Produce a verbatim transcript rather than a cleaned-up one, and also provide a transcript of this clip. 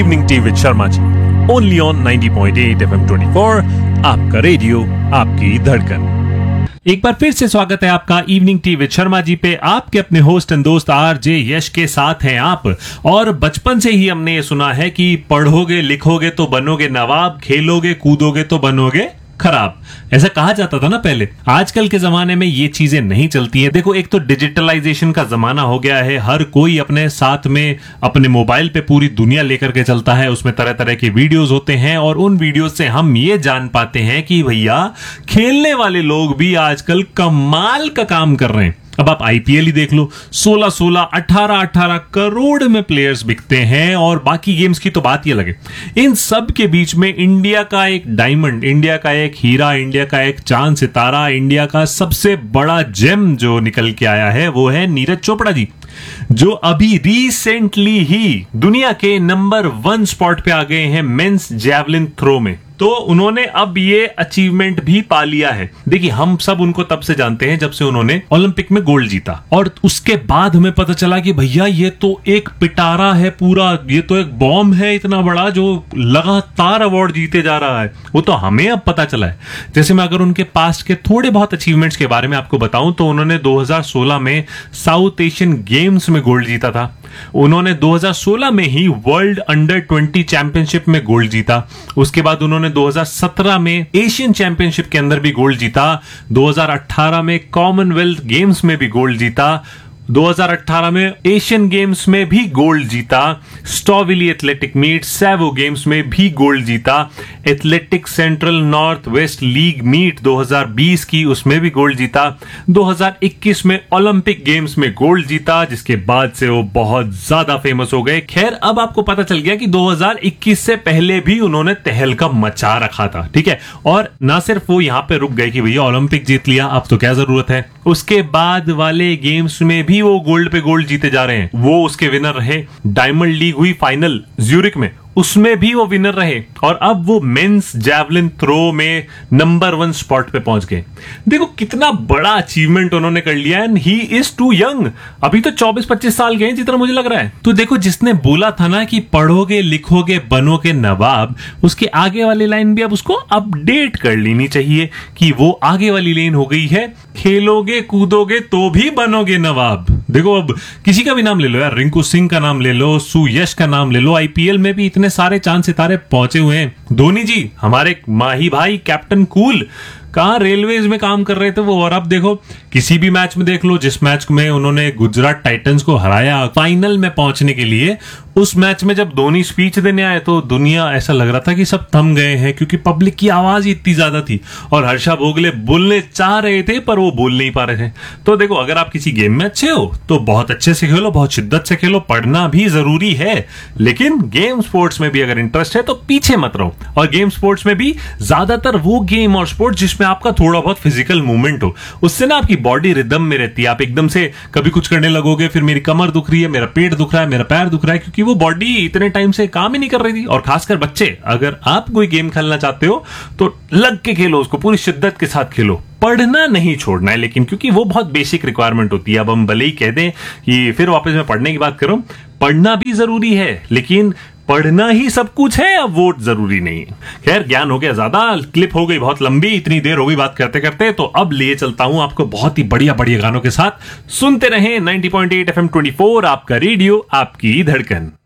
Evening tea with Sharma ji, only on ninety point eight F M twenty four, आपका radio आपकी धड़कन। एक बार फिर से स्वागत है आपका evening tea with Sharma ji पे। आपके अपने होस्ट एंड दोस्त आरजे यश के साथ हैं आप। और बचपन से ही हमने ये सुना है कि पढ़ोगे लिखोगे तो बनोगे नवाब, खेलोगे कूदोगे तो बनोगे खराब। ऐसा कहा जाता था ना पहले। आजकल के जमाने में ये चीजें नहीं चलती हैं। देखो, एक तो डिजिटलाइजेशन का जमाना हो गया है, हर कोई अपने साथ में अपने मोबाइल पे पूरी दुनिया लेकर के चलता है। उसमें तरह तरह के वीडियोस होते हैं और उन वीडियोस से हम ये जान पाते हैं कि भैया खेलने वाले लोग भी आजकल कमाल का काम कर रहे हैं। अब आप आईपीएल ही देख लो, सोलह सोलह अठारह अठारह करोड़ में प्लेयर्स बिकते हैं और बाकी गेम्स की तो बात ही अलग है। इन सब के बीच में इंडिया का एक डायमंड, इंडिया का एक हीरा, इंडिया का एक चांद सितारा, इंडिया का सबसे बड़ा जेम जो निकल के आया है वो है नीरज चोपड़ा जी, जो अभी रिसेंटली ही दुनिया के नंबर वन स्पॉट पे आ गए हैं मेंस जैवलिन थ्रो में। तो उन्होंने अब ये अचीवमेंट भी पा लिया है। देखिए, हम सब उनको तब से जानते हैं जब से उन्होंने ओलंपिक में गोल्ड जीता, और उसके बाद हमें पता चला कि भैया ये तो एक पिटारा है पूरा, ये तो एक बॉम्ब है इतना बड़ा जो लगातार अवार्ड जीते जा रहा है। वो तो हमें अब पता चला है। जैसे मैं अगर उनके पास्ट के थोड़े बहुत अचीवमेंट्स के बारे में आपको बताऊं तो उन्होंने दो हज़ार सोलह में साउथ एशियन गेम्स में गोल्ड जीता था। उन्होंने दो हज़ार सोलह में ही वर्ल्ड अंडर ट्वेंटी चैंपियनशिप में गोल्ड जीता। उसके बाद उन्होंने दो हज़ार सत्रह में एशियन चैंपियनशिप के अंदर भी गोल्ड जीता। दो हज़ार अठारह में कॉमनवेल्थ गेम्स में भी गोल्ड जीता। दो हज़ार अठारह में एशियन गेम्स में भी गोल्ड जीता। स्टॉविली एथलेटिक मीट सैवो गेम्स में भी गोल्ड जीता। Athletic central north west league meet दो हज़ार बीस की, उसमें भी गोल्ड जीता। दो हज़ार इक्कीस में ओलंपिक गेम्स में गोल्ड जीता, जिसके बाद से वो बहुत ज्यादा फेमस हो गए। खैर, अब आपको पता चल गया कि दो हज़ार इक्कीस से पहले भी उन्होंने तहलका मचा रखा था, ठीक है। और ना सिर्फ वो यहां पे रुक गए कि भैया ओलंपिक जीत लिया, अब तो क्या जरूरत है। उसके बाद वाले गेम्स में भी वो गोल्ड पे गोल्ड जीते जा रहे हैं। वो उसके विनर रहे। डायमंड लीग हुई फाइनल ज्यूरिक में, उसमें भी वो विनर रहे। और अब वो मेंस जैवलिन थ्रो में नंबर वन स्पॉट पे पहुंच गए। देखो कितना बड़ा अचीवमेंट उन्होंने कर लिया। And he is to young, अभी तो चौबीस पच्चीस साल के हैं जितना मुझे लग रहा है। तो देखो, जिसने बोला था ना कि पढ़ोगे लिखोगे बनोगे नवाब, उसके आगे वाली लाइन भी अब उसको अपडेट कर लेनी चाहिए कि वो आगे वाली लाइन हो गई है, खेलोगे कूदोगे तो भी बनोगे नवाब। देखो, अब किसी का भी नाम ले लो यार, रिंकू सिंह का नाम ले लो, सुयश का नाम ले लो, आईपीएल में भी इतने सारे चांद सितारे पहुंचे हुए हैं। धोनी जी, हमारे माही भाई कैप्टन कूल, कहां रेलवेज में काम कर रहे थे वो, और अब देखो किसी भी मैच में देख लो, जिस मैच में उन्होंने गुजरात टाइटंस को हराया फाइनल में पहुंचने के लिए, उस मैच में जब धोनी स्पीच देने आए तो दुनिया ऐसा लग रहा था कि सब थम गए हैं, क्योंकि पब्लिक की आवाज इतनी ज्यादा थी। और हर्षा भोगले बोलने चाह रहे थे पर वो बोल नहीं पा रहे थे। तो देखो, अगर आप किसी गेम में अच्छे हो तो बहुत अच्छे से खेलो, बहुत शिद्दत से खेलो, पढ़ना भी जरूरी है, लेकिन गेम स्पोर्ट्स में भी अगर इंटरेस्ट है तो पीछे मत रहो। और गेम स्पोर्ट्स में भी ज्यादातर वो गेम और स्पोर्ट्स जिसमें आपका थोड़ा बहुत फिजिकल मूवमेंट हो, उससे ना आपकी बॉडी रिदम में रहती है। आप एकदम से कभी कुछ करने लगोगे, फिर मेरी कमर दुख रही है, मेरा पेट दुख रहा है, मेरा पैर दुख रहा है, क्योंकि वो बॉडी इतने टाइम से काम ही नहीं कर रही थी। और खासकर बच्चे, अगर आप कोई गेम खेलना चाहते हो तो लग के खेलो, उसको पूरी शिद्दत के साथ खेलो। पढ़ना नहीं छोड़ना है लेकिन, क्योंकि वो बहुत बेसिक रिक्वायरमेंट होती है। अब हम भले ही कह दें कि फिर वापस मैं पढ़ने की बात करूं, पढ़ना भी जरूरी है, लेकिन पढ़ना ही सब कुछ है, अब वो जरूरी नहीं है। खैर, ज्ञान हो गया ज्यादा, क्लिप हो गई बहुत लंबी, इतनी देर हो गई बात करते करते। तो अब लिए चलता हूं आपको बहुत ही बढ़िया बढ़िया गानों के साथ। सुनते रहें ninety point eight F M twenty four, आपका रेडियो आपकी धड़कन।